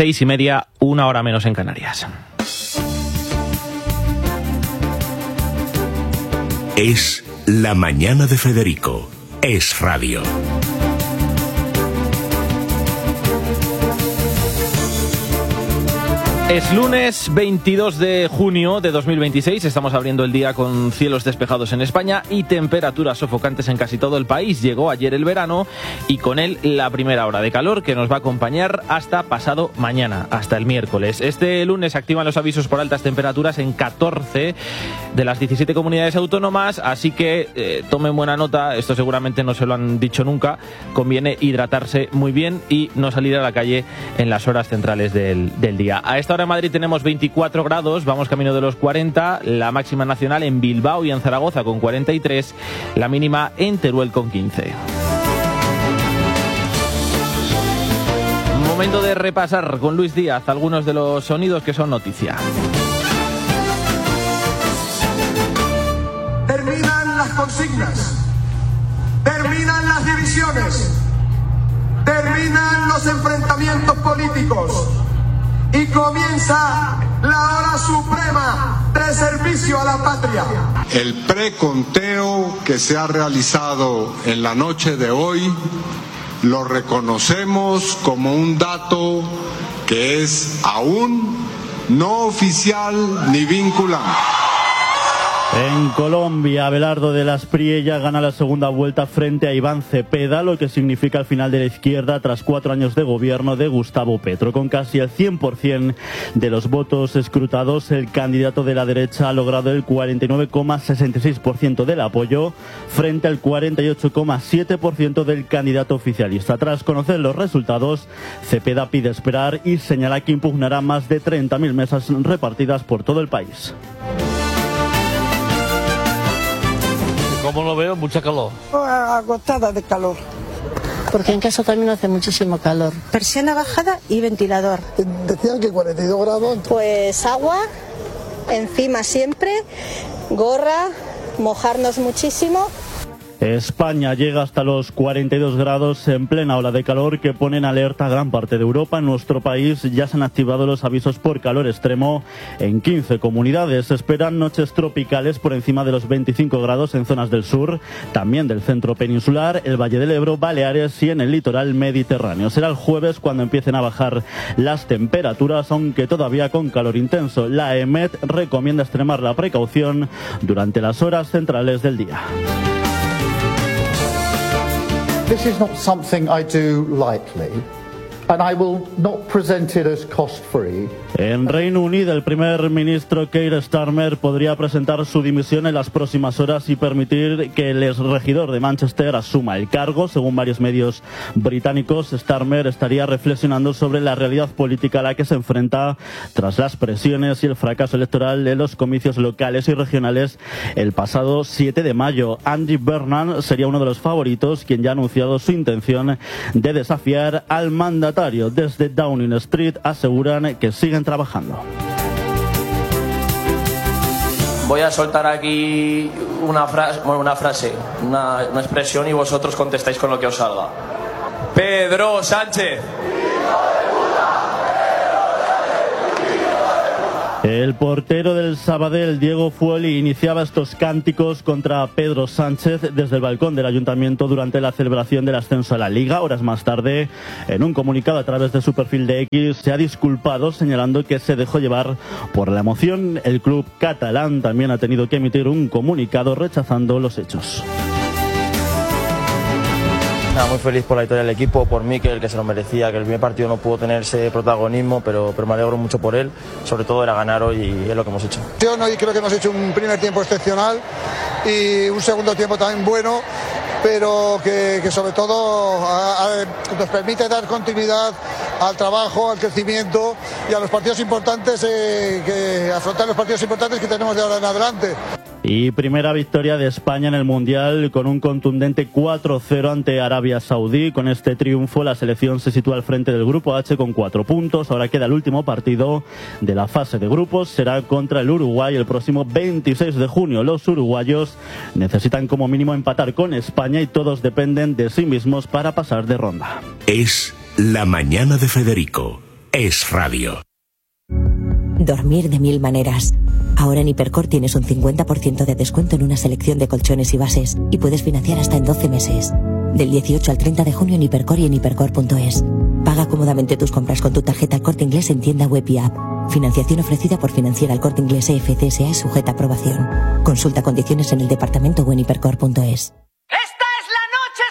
6:30, 1 hora menos en Canarias. Es la mañana de Federico. Es radio. Es lunes 22 de junio de 2026, estamos abriendo el día con cielos despejados en España y temperaturas sofocantes en casi todo el país. Llegó ayer el verano y con él la primera hora de calor que nos va a acompañar hasta pasado mañana, hasta el miércoles. Este lunes se activan los avisos por altas temperaturas en 14 de las 17 comunidades autónomas, así que tomen buena nota, esto seguramente no se lo han dicho nunca, conviene hidratarse muy bien y no salir a la calle en las horas centrales del día. A esta hora en Madrid tenemos 24 grados, vamos camino de los 40, la máxima nacional en Bilbao y en Zaragoza con 43, la mínima en Teruel con 15. Momento de repasar con Luis Díaz algunos de los sonidos que son noticia. Terminan las consignas, terminan las divisiones, terminan los enfrentamientos políticos. Y comienza la hora suprema de servicio a la patria. El preconteo que se ha realizado en la noche de hoy lo reconocemos como un dato que es aún no oficial ni vinculante. En Colombia, Abelardo de las Priella gana la segunda vuelta frente a Iván Cepeda, lo que significa el final de la izquierda tras 4 años de gobierno de Gustavo Petro. Con casi el 100% de los votos escrutados, el candidato de la derecha ha logrado el 49,66% del apoyo frente al 48,7% del candidato oficialista. Tras conocer los resultados, Cepeda pide esperar y señala que impugnará más de 30.000 mesas repartidas por todo el país. ¿Cómo lo veo? Mucha calor. Agotada de calor. Porque en casa también hace muchísimo calor. Persiana bajada y ventilador. Decían que 42 grados. Pues agua, encima siempre, gorra, mojarnos muchísimo. España llega hasta los 42 grados en plena ola de calor que pone en alerta a gran parte de Europa. En nuestro país ya se han activado los avisos por calor extremo en 15 comunidades. Se esperan noches tropicales por encima de los 25 grados en zonas del sur, también del centro peninsular, el Valle del Ebro, Baleares y en el litoral mediterráneo. Será el jueves cuando empiecen a bajar las temperaturas, aunque todavía con calor intenso. La EMET recomienda extremar la precaución durante las horas centrales del día. This is not something I do lightly, and I will not present it as cost-free. En Reino Unido, el primer ministro Keir Starmer podría presentar su dimisión en las próximas horas y permitir que el exregidor de Manchester asuma el cargo. Según varios medios británicos, Starmer estaría reflexionando sobre la realidad política a la que se enfrenta tras las presiones y el fracaso electoral de los comicios locales y regionales el pasado 7 de mayo. Andy Burnham sería uno de los favoritos, quien ya ha anunciado su intención de desafiar al mandatario. Desde Downing Street aseguran que siguen trabajando. Voy a soltar aquí una frase, una expresión y vosotros contestáis con lo que os salga. Pedro Sánchez. El portero del Sabadell, Diego Fuoli, iniciaba estos cánticos contra Pedro Sánchez desde el balcón del ayuntamiento durante la celebración del ascenso a la Liga. Horas más tarde, en un comunicado a través de su perfil de X, se ha disculpado señalando que se dejó llevar por la emoción. El club catalán también ha tenido que emitir un comunicado rechazando los hechos. Nada, muy feliz por la victoria del equipo, por Mikel, que se lo merecía, que el primer partido no pudo tener ese protagonismo, pero me alegro mucho por él. Sobre todo era ganar hoy y es lo que hemos hecho. Yo no, y creo que hemos hecho un primer tiempo excepcional y un segundo tiempo también bueno, pero que sobre todo nos permite dar continuidad al trabajo, al crecimiento y a los partidos importantes, que afrontar los partidos importantes que tenemos de ahora en adelante. Y primera victoria de España en el Mundial con un contundente 4-0 ante Arabia Saudí. Con este triunfo la selección se sitúa al frente del Grupo H con 4 puntos. Ahora queda el último partido de la fase de grupos. Será contra el Uruguay el próximo 26 de junio. Los uruguayos necesitan como mínimo empatar con España y todos dependen de sí mismos para pasar de ronda. Es la mañana de Federico. es radio. Dormir de mil maneras. Ahora en Hipercor tienes un 50% de descuento en una selección de colchones y bases y puedes financiar hasta en 12 meses. Del 18 al 30 de junio en Hipercor y en hipercor.es. Paga cómodamente tus compras con tu tarjeta El Corte Inglés en tienda web y app. Financiación ofrecida por Financiera El Corte Inglés EFC SA y sujeta a aprobación. Consulta condiciones en el departamento o en hipercor.es.